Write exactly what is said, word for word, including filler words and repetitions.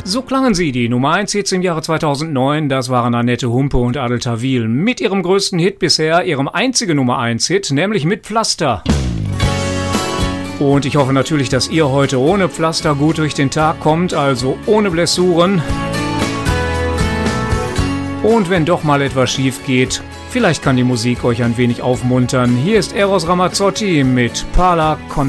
So klangen sie, die Nummer eins Hits im Jahre zweitausendneun. Das waren Annette Humpe und Adel Tawil mit ihrem größten Hit bisher, ihrem einzigen Nummer eins Hit, nämlich mit Pflaster. Und ich hoffe natürlich, dass ihr heute ohne Pflaster gut durch den Tag kommt, also ohne Blessuren. Und wenn doch mal etwas schief geht, vielleicht kann die Musik euch ein wenig aufmuntern. Hier ist Eros Ramazzotti mit Parla con